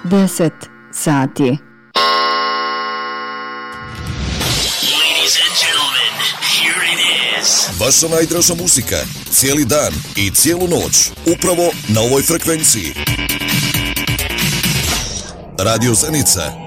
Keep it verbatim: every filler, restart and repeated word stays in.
deset sati. Ladies and gentlemen, here it is. Vaša najdraža muzika, cijeli dan i cijelu noć, upravo na ovoj frekvenciji. Radio Zenica.